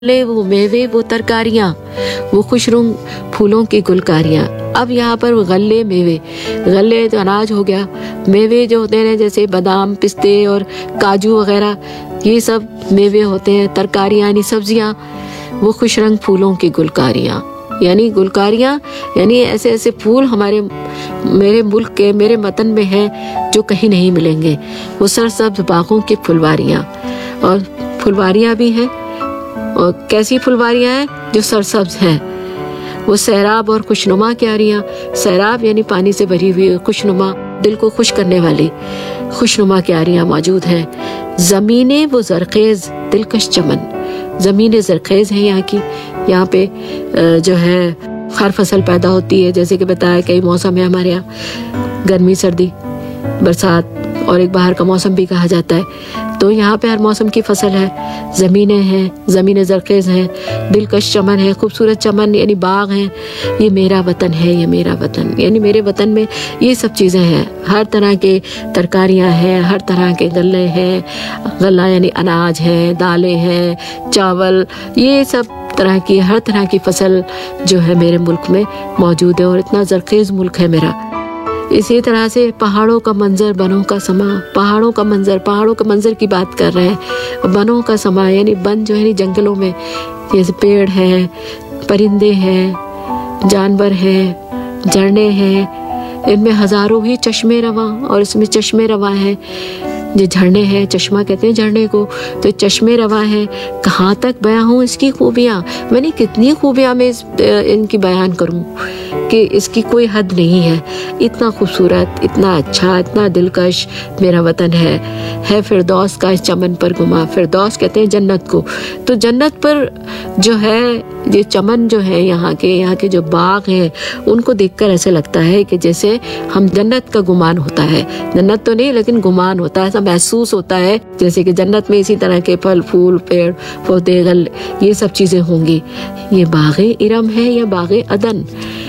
वो मेवे, वो तरकारियाँ, वो खुशरुंग फूलों की गुलकारियाँ। अब यहाँ पर गल्ले मेवे, गल्ले तो अनाज हो गया, मेवे जो होते हैं जैसे बादाम, पिस्ते और काजू वगैरह, ये सब मेवे होते हैं। तरकारियाँ यानी सब्जियाँ, वो खुशरंग फूलों की गुलकारियाँ, यानी गुलकारियाँ यानी ऐसे ऐसे फूल मेरे मुल्क के, मेरे वतन में हैं जो कहीं नहीं मिलेंगे। वो सरसब्ज बागों की फुलवारियाँ, और फुलवारियाँ भी हैं, और कैसी फुलवारियाँ हैं जो सरसब्ज हैं। वो सैराब और खुशनुमा क्यारियाँ, सैराब यानी पानी से भरी हुई, खुशनुमा दिल को खुश करने वाली खुशनुमा क्यारियाँ मौजूद हैं। ज़मीनें वो जरखेज दिलकश चमन, ज़मीनें जरखेज हैं यहाँ की। यहाँ पे जो है हर फसल पैदा होती है, जैसे कि बताया कई मौसम है हमारे यहाँ, गर्मी, सर्दी, बरसात और एक बाहर का मौसम भी कहा जाता है। तो यहाँ पे हर मौसम की फसल है। ज़मीनें हैं, ज़मीनें जरखेज हैं, दिलकश चमन है, खूबसूरत चमन यानी बाग हैं। ये मेरा वतन है, ये मेरा वतन, यानी मेरे वतन में ये सब चीज़ें हैं। हर तरह के तरकारियाँ हैं, हर तरह के गल्ले हैं, गल्ला यानी अनाज है, दालें हैं, चावल, ये सब तरह की, हर तरह की फसल जो है मेरे मुल्क में मौजूद है। और इतना जरखेज मुल्क है मेरा। इसी तरह से पहाड़ों का मंजर, बनों का समा, पहाड़ों का मंजर की बात कर रहे हैं। बनों का समा यानी बन जो है जंगलों में, जैसे पेड़ हैं, परिंदे हैं, जानवर हैं, झरने हैं, इनमें हजारों ही चश्मे रवां, और इसमें चश्मे रवां हैं। ये झरने हैं, चश्मा कहते हैं झरने को, तो चश्मे रवां हैं। कहाँ तक बयां हूँ इसकी खूबियाँ, मैंने कितनी खूबियाँ मैं इनकी बयान करूँ कि इसकी कोई हद नहीं है। इतना खूबसूरत, इतना अच्छा, इतना दिलकश मेरा वतन है फिरदौस का इस चमन पर गुमा। फिरदौस कहते हैं जन्नत को, तो जन्नत पर जो है ये चमन जो है यहाँ के जो बाग हैं, उनको देखकर ऐसे लगता है कि जैसे हम जन्नत का गुमान होता है। जन्नत तो नहीं लेकिन गुमान होता है, ऐसा महसूस होता है जैसे कि जन्नत में इसी तरह के फल, फूल, पेड़ पौधे, गल, ये सब चीजें होंगी। ये बागे इरम है या बागे अदन,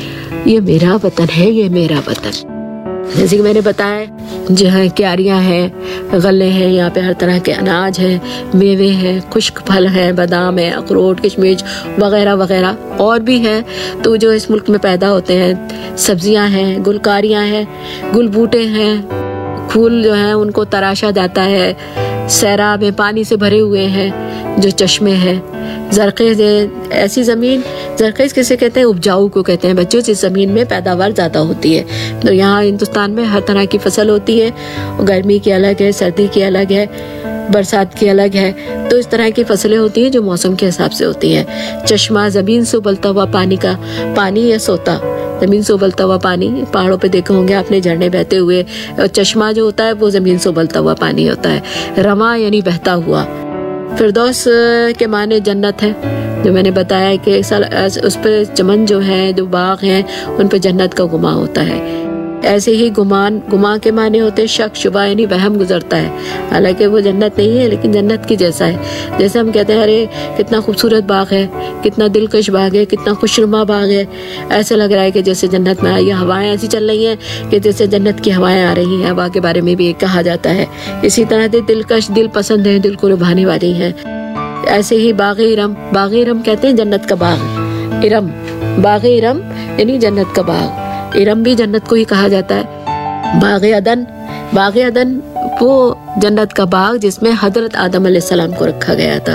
ये मेरा वतन है, ये मेरा वतन। जैसे कि मैंने बताया जो है क्यारियाँ हैं, गले हैं, यहाँ पे हर तरह के अनाज हैं, मेवे हैं, खुश्क फल हैं, बादाम है, अखरोट, किशमिश वगैरह वगैरह और भी है। तो जो इस मुल्क में पैदा होते हैं, सब्जियाँ हैं, गुलकारियाँ हैं, गुल बूटे हैं, फूल जो हैं उनको तराशा जाता है, सैराब है, पानी से भरे हुए हैं जो चश्मे हैं, जरखेज है। ऐसी ज़मीन, जरखेज किसे कहते हैं? उपजाऊ को कहते हैं बच्चों, जिस ज़मीन में पैदावार ज़्यादा होती है। तो यहाँ हिंदुस्तान में हर तरह की फसल होती है, गर्मी की अलग है, सर्दी की अलग है, बरसात की अलग है। तो इस तरह की फसलें होती हैं जो मौसम के हिसाब से होती हैं। चश्मा, ज़मीन से उबलता हुआ पानी का, पानी या सोता, ज़मीन से उबलता हुआ पानी, पहाड़ों पे देखे होंगे आपने झरने बहते हुए, और चश्मा जो होता है वो ज़मीन से उबलता हुआ पानी होता है। रवा यानी बहता हुआ। फिरदौस के माने जन्नत है, जो मैंने बताया कि उस पे चमन जो है, जो बाग हैं, उन पे जन्नत का गुमा होता है। ऐसे ही गुमा के माने होते हैं शक, शुबा यानी वहम गुजरता है। हालांकि वो जन्नत नहीं है लेकिन जन्नत की जैसा है। जैसे हम कहते हैं अरे कितना खूबसूरत बाग है, कितना दिलकश बाग है, कितना खुशनुमा बाग है, ऐसा लग रहा है कि जैसे जन्नत में आई। हवाएं ऐसी चल रही हैं कि जैसे जन्नत की हवाएं आ रही हैं। हवा के बारे में भी कहा जाता है। इसी तरह से दिलकश, दिल पसंद है, दिल को लुभाने वाली है। ऐसे ही बागे इरम, बागे इरम कहते हैं जन्नत का बाग। इरम, बागे इरम यानी जन्नत का बाग। इरम भी जन्नत को ही कहा जाता है। बागे अदन, बागे अदन वो जन्नत का बाग जिसमें हजरत आदम अलैहिस्सलाम को रखा गया था।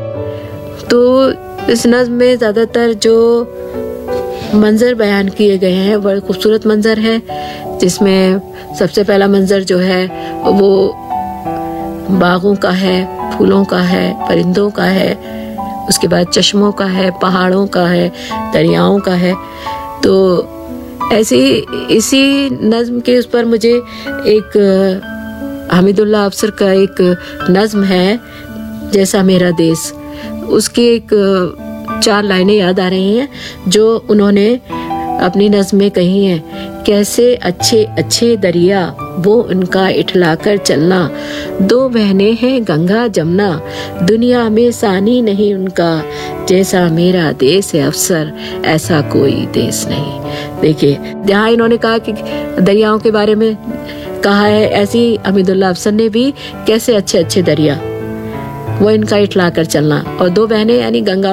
तो इस नज़्म में ज्यादातर जो मंजर बयान किए गए हैं बड़े खूबसूरत मंजर है, जिसमें सबसे पहला मंजर जो है वो बागों का है, फूलों का है, परिंदों का है, उसके बाद चश्मों का है, पहाड़ों का है, दरियाओं का है। तो ऐसे इसी नज़्म के उस पर मुझे एक हमीदुल्लाह अफसर का एक नज़्म है जैसा मेरा देश, उसकी एक 4 लाइनें याद आ रही हैं जो उन्होंने अपनी नज़्म में कही हैं। कैसे अच्छे अच्छे दरिया वो उनका इठलाकर चलना, 2 बहनें हैं गंगा जमुना, दुनिया में सानी नहीं उनका, जैसा मेरा देश है अफसर ऐसा कोई देश नहीं। देखिए जहाँ इन्होंने कहा कि दरियाओं के बारे में कहा है, ऐसी हमीदुल्लाह अफसर ने भी कैसे अच्छे अच्छे दरिया, वो इनका इठला कर चलना। और दो बहनें यानी गंगा